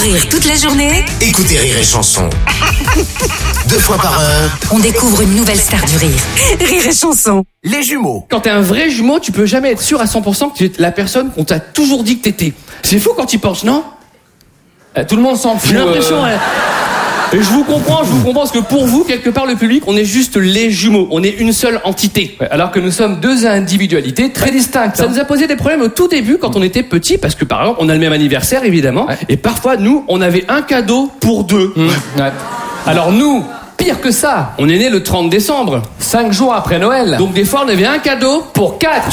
rire toute la journée, Écoutez Rire et Chanson. 2 fois par heure. on découvre une nouvelle star du rire. Rire et Chanson. Les jumeaux. Quand t'es un vrai jumeau, tu peux jamais être sûr à 100% que tu es la personne qu'on t'a toujours dit que t'étais. C'est fou quand tu penses, non? Tout le monde s'en fout. J'ai l'impression, ouais. Et je vous comprends parce que pour vous, quelque part, le public, on est juste les jumeaux. On est une seule entité. Ouais, alors que nous sommes deux individualités très distinctes. Ça nous a posé des problèmes au tout début quand on était petits, parce que par exemple, on a le même anniversaire, évidemment. Ouais. Et parfois, nous, on avait un cadeau pour deux. Ouais. Alors nous, pire que ça, On est né le 30 décembre. 5 jours après Noël. Donc des fois, on avait un cadeau. pour 4.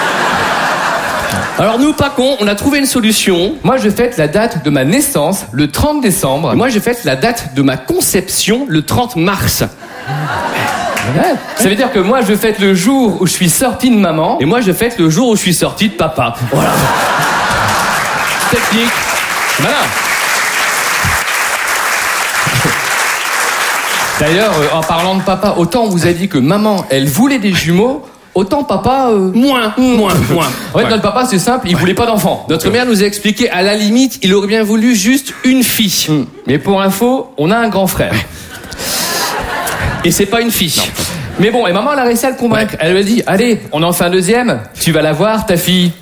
Alors nous, pas cons, on a trouvé une solution. Moi, je fête la date de ma naissance, le 30 décembre. Et moi, je fête la date de ma conception, le 30 mars. Ouais. Ça veut dire que moi, je fête le jour où je suis sorti de maman. Et moi, je fête le jour où je suis sorti de papa. Voilà. Technique. Voilà. D'ailleurs, en parlant de papa, autant on vous a dit que maman, elle voulait des jumeaux, autant papa... Moins. En fait, notre papa, c'est simple, il voulait pas d'enfants. Notre mère nous a expliqué, à la limite, il aurait bien voulu juste une fille. Mais pour info, on a un grand frère. Et c'est pas une fille. Mais bon, et maman, elle a réussi à le convaincre. Elle lui a dit, allez, on en fait un deuxième, tu vas la voir, ta fille.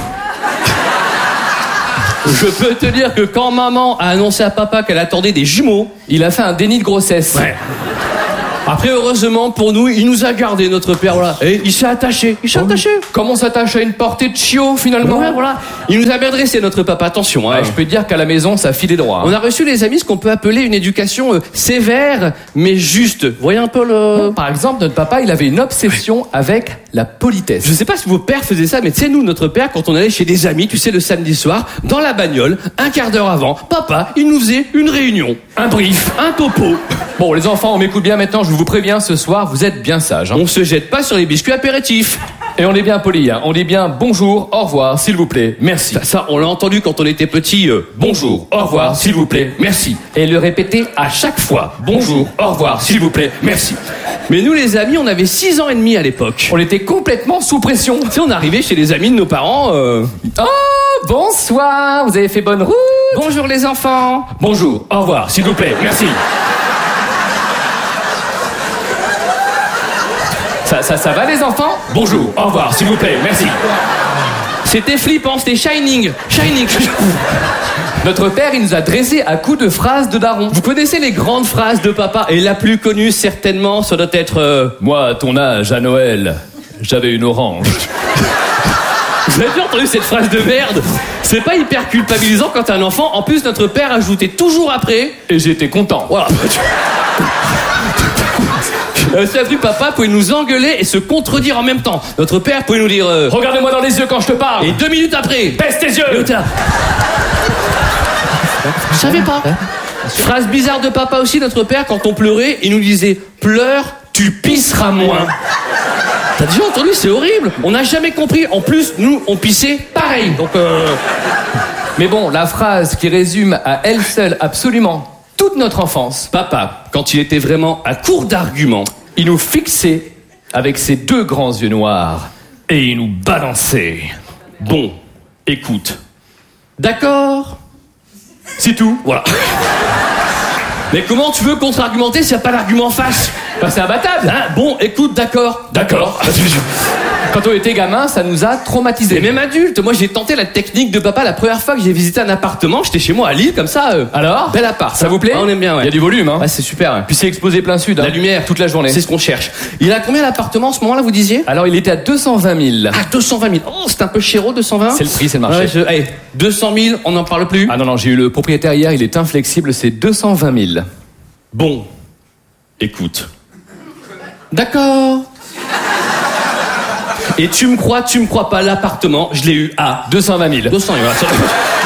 Je peux te dire que quand maman a annoncé à papa qu'elle attendait des jumeaux, Il a fait un déni de grossesse. ouais. Après, heureusement pour nous, il nous a gardé, notre père, voilà. Et il s'est attaché. Comme on s'attache à une portée de chiot, finalement. Ouais, voilà. Il nous a bien dressé, notre papa. Attention, hein. Ouais, je peux te dire qu'à la maison, ça filait droit. On a reçu, les amis, ce qu'on peut appeler une éducation sévère, mais juste. Vous voyez un peu le... Par exemple, notre papa, il avait une obsession avec la politesse. Je sais pas si vos pères faisaient ça, mais tu sais, nous, notre père, quand on allait chez des amis, tu sais, le samedi soir, dans la bagnole, un quart d'heure avant, papa, il nous faisait une réunion. Un brief. Un topo. Bon, les enfants, on m'écoute bien maintenant, je vous préviens, ce soir, vous êtes bien sages. Hein. On se jette pas sur les biscuits apéritifs. Et on est bien polis, hein. On dit bien bonjour, au revoir, s'il vous plaît, merci. Ça, on l'a entendu quand on était petit. Bonjour, au revoir, s'il vous plaît, merci. Et le répéter à chaque fois. Bonjour, au revoir, s'il vous plaît, merci. Mais nous, les amis, on avait 6 ans et demi à l'époque. On était complètement sous pression. Tu sais, on arrivait chez les amis de nos parents. Oh, bonsoir, vous avez fait bonne route. Bonjour les enfants. Bonjour, au revoir, s'il vous plaît, merci. Ça va les enfants? Bonjour, au revoir, s'il vous plaît, merci. C'était flippant, c'était Shining. Notre père, il nous a dressé à coups de phrases de daron. Vous connaissez les grandes phrases de papa? Et la plus connue, certainement, ça doit être Moi, à ton âge, à Noël, j'avais une orange. Vous avez déjà entendu cette phrase de merde? C'est pas hyper culpabilisant quand t'es un enfant. En plus, notre père ajoutait toujours après. Et j'étais content. Voilà. C'est un truc, papa pouvait nous engueuler et se contredire en même temps. Notre père pouvait nous dire Regardez-moi dans les yeux quand je te parle. et 2 minutes après, Baisse tes yeux. Je savais pas. Phrase bizarre de papa aussi, notre père, quand on pleurait, il nous disait pleure, tu pisseras moins. T'as déjà entendu? C'est horrible. On n'a jamais compris. En plus, nous, on pissait pareil. Donc, Mais bon, la phrase qui résume à elle seule absolument toute notre enfance, papa, quand il était vraiment à court d'arguments, il nous fixait avec ses 2 grands yeux noirs et il nous balançait. bon, écoute. D'accord? C'est tout. Voilà. Mais comment tu veux contre-argumenter s'il n'y a pas d'argument face? Bah, c'est imbattable. Hein? Bon, écoute, d'accord. Quand on était gamin, ça nous a traumatisés. Et même adulte, moi j'ai tenté la technique de papa la première fois que j'ai visité un appartement. J'étais chez moi à Lille, comme ça. Alors Bel appart. Ça vous plaît? Ah, on aime bien, ouais. Il y a du volume, hein. Ouais, c'est super. Ouais. Puis c'est exposé plein sud. La lumière. toute la journée. C'est ce qu'on cherche. Il a combien l'appartement en ce moment-là, vous disiez? Alors, il était à 220 000. Ah, 220 000. Oh, c'est un peu chéro, 220. C'est le prix, c'est le marché. Ouais, allez, 200 000, on n'en parle plus. Ah non, j'ai eu le propriétaire hier, il est inflexible, c'est 220 000. Bon, écoute. D'accord. Et tu me crois pas, l'appartement, je l'ai eu à 220 000. 200 000. Voilà.